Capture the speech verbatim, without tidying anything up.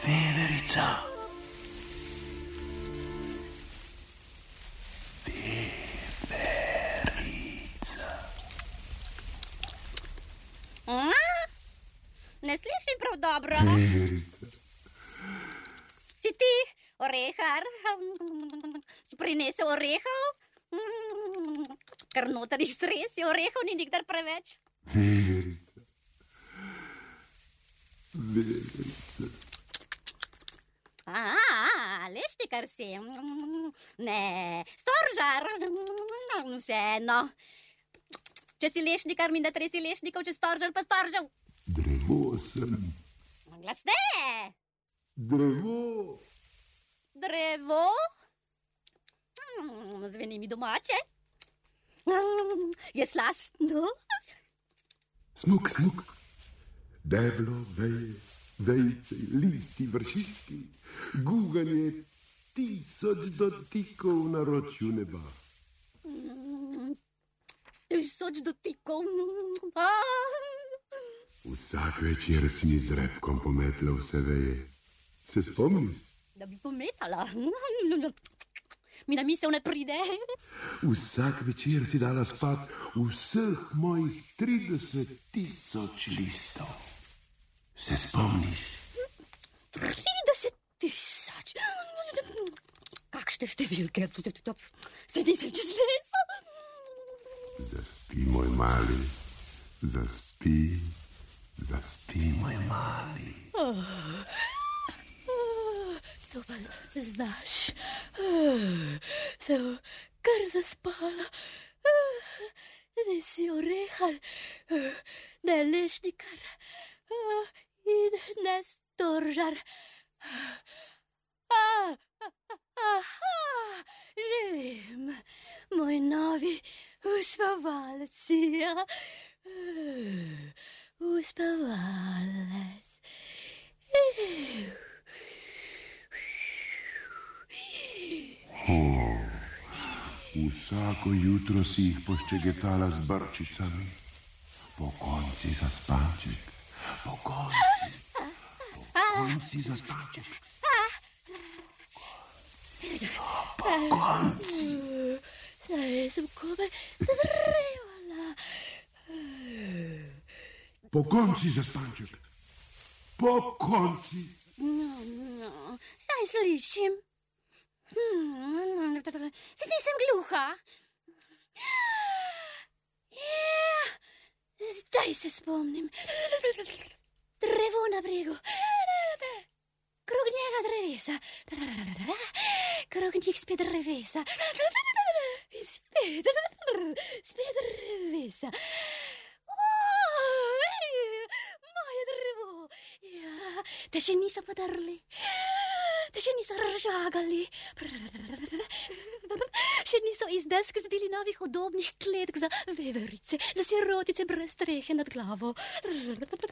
Veverica. Ne slišim prav dobro. Veverica. Si ti, orehar? Si prinesel orehov? Ker noter jih stres je orehov, ni nikdar preveč. Veverica. Veverica. A, lešnikar si. Ne, storžar. Vseeno. Če si lešnikar, mi da tresi lešnikov, če storžar pa storžav. Drevo sem. Glasne. Drevo. Drevo? Mm, zveni mi domače. Mm, je slastno. Smuk, smuk. Deblo, veje, vejce, listi, vršički. Guganje tisoč dotikov na ročju neba. Mm, tisoč dotikov. Ah. Vsak večer si mi z repkom pometla vse veje. Se spomniš? Da bi pometala. Mi na misel ne pride. Vsak večer si dala spat vseh mojih trideset tisoč listov. Se spomniš? trideset tisoč. Kakšne številke? Se nisem čez les. Zaspi, moj mali. Zaspi. Zaspi, moj mali. Oh, oh, to pa znaš. Sem kar zaspala. Ne si orehar, ne lešnikar in ne storžar. Aha, že vem, moj novi uspavalec si. Uspavalec. Oh, vsako jutro si jih poščegetala z brčicami. Po konci za spanček. Po konci. Po konci za spanček. Po konci. Zdaj sem komaj zadrevala. Po konci za spanček. Po konci. No, no, zdaj slišim. Hmm, se nisem gluha. Ja, zdaj se spomnim. Drevo na bregu. Krog njega drevesa. Krog njih spet drevesa. In spet, spet drevesa. Moje drevo. Ja, te še niso podrli. Te še niso razžagali. Še niso iz desk zbili novih udobnih kletk za veverice, za sirotice brez strehe nad glavo.